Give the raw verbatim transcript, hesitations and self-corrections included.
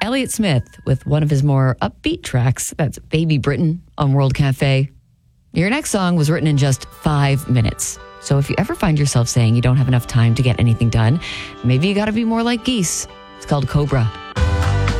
Elliott Smith with one of his more upbeat tracks. That's Baby Britain on World Cafe. Your next song was written in just five minutes. So if you ever find yourself saying you don't have enough time to get anything done, maybe you got to be more like Geese. It's called Cobra.